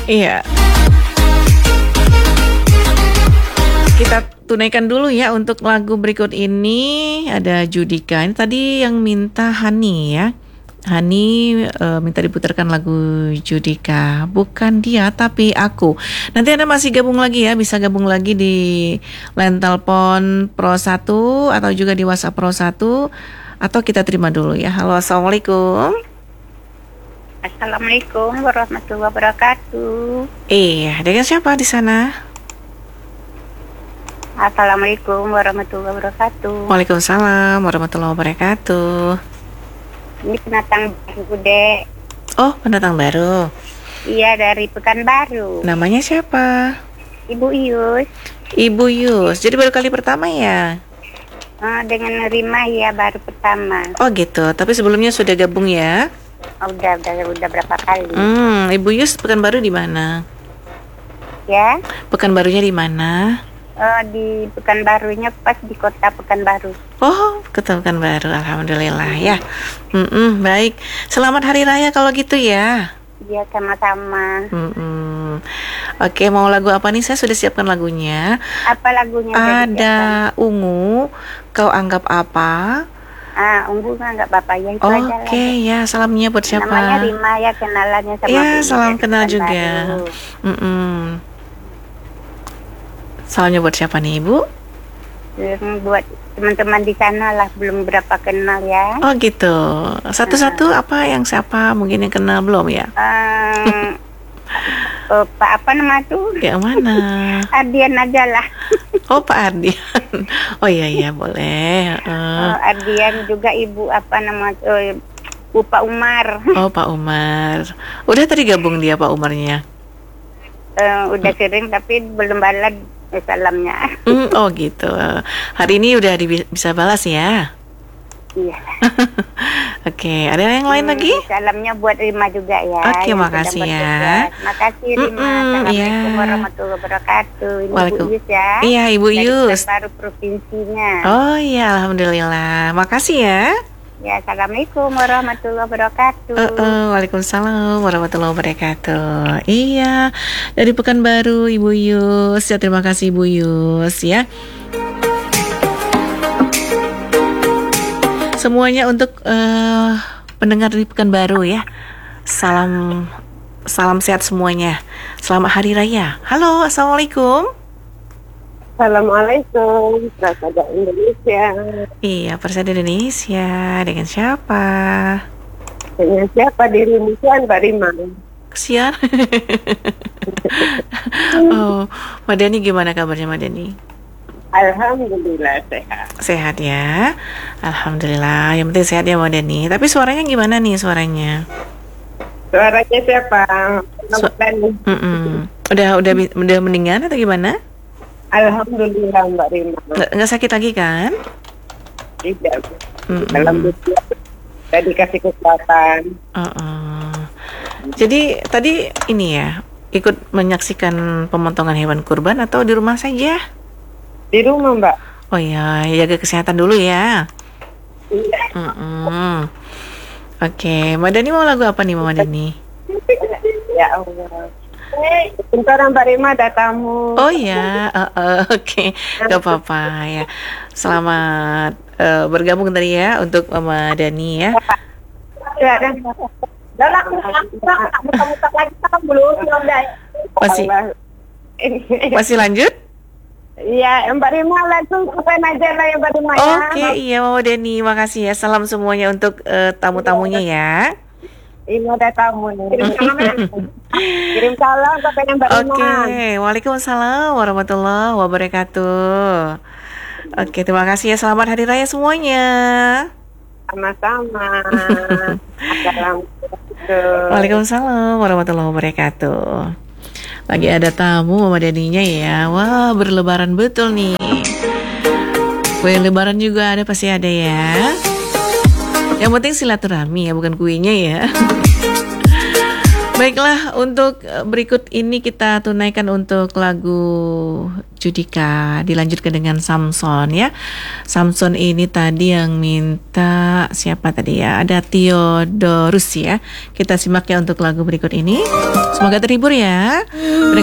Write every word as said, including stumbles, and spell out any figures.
Iya. Kita tunaikan dulu ya untuk lagu berikut ini. Ada Judika. Ini tadi yang minta Hani ya. Hani uh, minta diputarkan lagu Judika. Bukan dia tapi aku. Nanti Anda masih gabung lagi ya. Bisa gabung lagi di line telepon Pro satu atau juga di WhatsApp Pro satu. Atau kita terima dulu ya. Halo, Assalamualaikum. Assalamualaikum warahmatullahi wabarakatuh. Iya, dengan siapa di sana? Assalamualaikum warahmatullahi wabarakatuh. Waalaikumsalam warahmatullahi wabarakatuh. Ini pendatang baru, Dek. Oh, pendatang baru. Iya, dari Pekanbaru. Namanya siapa? Ibu Yus. Ibu Yus. Jadi baru kali pertama ya? Uh, dengan Rima ya, baru pertama. Oh gitu. Tapi sebelumnya sudah gabung ya? Oh, udah, udah, udah berapa kali. Hmm, Ibu Yus Pekanbaru di mana? Ya? Pekanbarunya di mana? Uh, di Pekanbarunya pas di kota Pekanbaru. Oh, kota Pekanbaru. Alhamdulillah ya. Mm-mm, baik. Selamat Hari Raya kalau gitu ya. Iya, sama-sama. Mm-mm. Oke, mau lagu apa nih? Saya sudah siapkan lagunya. Apa lagunya? Ada Ungu, Kau Anggap Apa? Ah, Ungu nggak apa-apa ya, itu Oke, aja lah. Oke ya, salamnya buat siapa? Namanya Rima ya, kenalannya sama ya, Bu salam dari kenal Pekanbaru. juga. Mm-mm. Salamnya buat siapa nih, Ibu? Hmm, buat teman-teman di sana lah, belum berapa kenal ya. Oh gitu. Satu-satu apa yang siapa mungkin yang kenal belum ya? Um, uh, Pak apa nama tuh? Yang mana? Ardian aja lah. Oh, Pak Ardian. Oh iya iya boleh. Uh. Uh, Ardian juga ibu apa nama uh, Bu Pak Umar. Oh, Pak Umar. Udah tadi gabung dia Pak Umarnya. Uh, udah sering tapi belum balas eh, salamnya. Mm, oh gitu. Hari ini udah di, bisa balas ya? Iya. Oke, ada yang lain hmm, lagi? Salamnya buat Rima juga ya. Oke, makasih ya. Makasih Rima. Mm-mm, Assalamualaikum ya. warahmatullahi wabarakatuh. Ini Waalaikum- Bu Yus ya. Iya, Ibu Dari Yus. Pekanbaru provinsinya. Oh iya, alhamdulillah. Makasih ya. Ya, assalamualaikum warahmatullahi wabarakatuh. Uh, uh, Waalaikumsalam warahmatullahi wabarakatuh. Iya, dari Pekanbaru Ibu Yus. Ya, terima kasih Ibu Yus ya. Semuanya untuk uh, pendengar di Pekanbaru ya. Salam salam sehat semuanya. Selamat Hari Raya. Halo, Assalamualaikum. Assalamualaikum, Persada Indonesia. Iya, Persada Indonesia. Dengan siapa? Dengan siapa dirimu, Tuan Mbak Rima? Kesian. Oh, Madani gimana kabarnya Madani? Alhamdulillah sehat. Sehat ya. Alhamdulillah. Yang penting sehat ya Madani. Tapi suaranya gimana nih suaranya? Suaranya siapa? Su- Su- Mm-mm. Udah udah bi- udah mendingan atau gimana? Alhamdulillah Mbak Rima. Nggak, nggak sakit lagi kan? Tidak. Mm-mm. Alhamdulillah. Saya dikasih kekuatan. Uh-uh. Jadi tadi ini ya ikut menyaksikan pemotongan hewan kurban atau di rumah saja? Di rumah Mbak. Oh ya, jaga kesehatan dulu ya. Iya. Mm-mm. Oke, Madani mau lagu apa nih Mama Dani? Ya Allah. Bentar Mbak Rima ada tamu. Oh ya, uh, uh, oke, gak apa-apa ya. Selamat uh, bergabung tadi ya untuk Mama Dani ya. Ya, dan udah lah, muka-muka lagi kan belum udah. Masih masih lanjut? Iya, Mbak Rima langsung sampai aja lah ya Mbak Rima ya. Oke, iya Mama Dani, makasih ya. Salam semuanya untuk uh, tamu-tamunya ya. Ini ada tamu nih. Kirim salam ya. Kirim salam sampai Mbak Rima. Oke, Waalaikumsalam warahmatullahi wabarakatuh. Oke, terima kasih ya. Selamat Hari Raya semuanya. Sama-sama. Assalamualaikum. Waalaikumsalam warahmatullahi wabarakatuh. Lagi ada tamu Mama Daninya ya. Wah, berlebaran betul nih. Kue lebaran juga ada, pasti ada ya. Yang penting silaturahmi ya, bukan kuenya ya. Baiklah, untuk eh, berikut ini kita tunaikan untuk lagu Judika. Dilanjutkan dengan Samson ya. Samson ini tadi yang minta siapa tadi ya? Ada Theodorus ya. Kita simak ya untuk lagu berikut ini. Semoga terhibur ya.